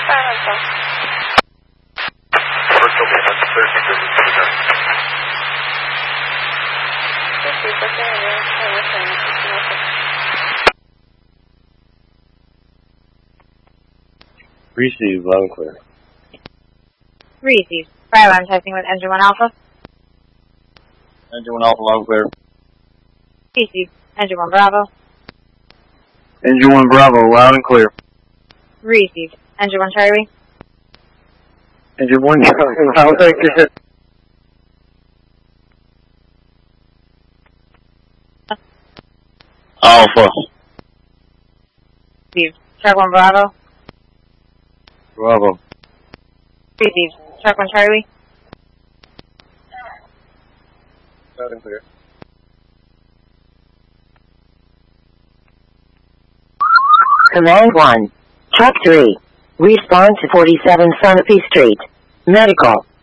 Receive, loud and clear. Receive. Bravo, I'm testing with Engine 1 Alpha. Engine 1 Alpha, loud and clear. Receive. Engine 1 Bravo. Engine 1 Bravo, loud and clear. Receive. Engine 1 Charlie. Engine 1 Charlie, loud and clear. Alpha. Receive. Truck 1 Bravo. Bravo. Receive. Truck 1 Charlie. Loud and clear. Command 1. Truck 3. Respond to 47 Sunapee Street. Medical.